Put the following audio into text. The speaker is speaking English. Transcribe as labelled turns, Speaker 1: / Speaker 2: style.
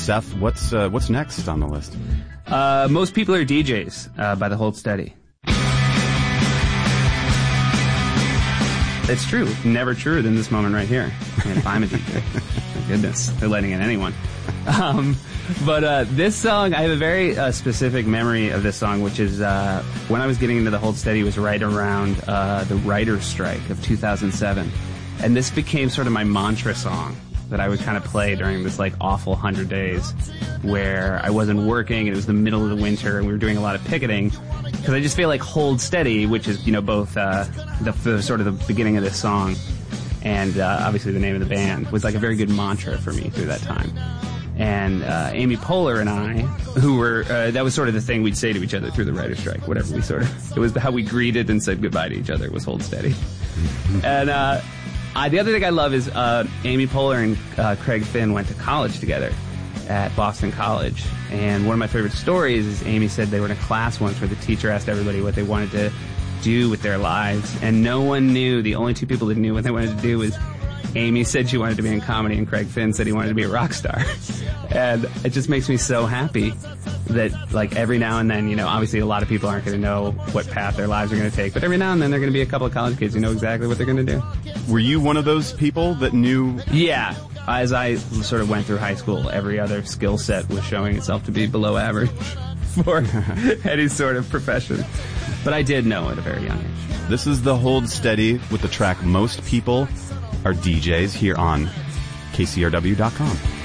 Speaker 1: Seth, what's next on the list?
Speaker 2: Most People Are DJs by the Hold Steady. It's true. Never truer than this moment right here. And if I'm a DJ, my goodness, they're letting in anyone. But this song, I have a very specific memory of this song, which is when I was getting into the Hold Steady was right around the writer's strike of 2007. And this became sort of my mantra song that I would kind of play during this like awful 100 days where I wasn't working and it was the middle of the winter and we were doing a lot of picketing. Because I just feel like Hold Steady, which is, you know, both the sort of the beginning of this song and obviously the name of the band, was like a very good mantra for me through that time. And Amy Poehler and I, who were, that was sort of the thing we'd say to each other through the writer's strike, whatever we sort of, it was how we greeted and said goodbye to each other was Hold Steady. And the other thing I love is Amy Poehler and Craig Finn went to college together at Boston College. And one of my favorite stories is Amy said they were in a class once where the teacher asked everybody what they wanted to do with their lives. And no one knew. The only two people that knew what they wanted to do was Amy said she wanted to be in comedy and Craig Finn said he wanted to be a rock star. And it just makes me so happy that, like, every now and then, you know, obviously a lot of people aren't going to know what path their lives are going to take, but every now and then there are going to be a couple of college kids who know exactly what they're going to do.
Speaker 1: Were you one of those people that knew?
Speaker 2: Yeah. As I sort of went through high school, every other skill set was showing itself to be below average for any sort of profession. But I did know at a very young age.
Speaker 1: This is the Hold Steady with the track Most People Are DJs here on KCRW.com.